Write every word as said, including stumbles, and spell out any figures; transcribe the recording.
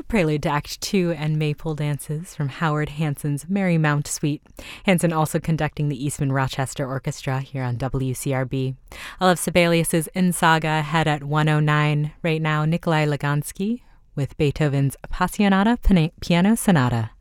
Prelude to Act Two and Maypole Dances from Howard Hanson's Merry Mount Suite. Hanson also conducting the Eastman Rochester Orchestra here on W C R B. I'll have Sibelius's In Saga ahead at one oh nine. Right now, Nikolai Lugansky with Beethoven's Appassionata Piano Sonata.